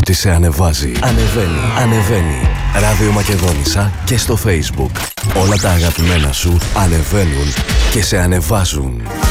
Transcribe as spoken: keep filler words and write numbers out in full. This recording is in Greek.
ότι σε ανεβάζει. Ανεβαίνει, ανεβαίνει. Ράδιο Μακεδόνισσα και στο Facebook. Όλα τα αγαπημένα σου ανεβαίνουν και σε ανεβάζουν.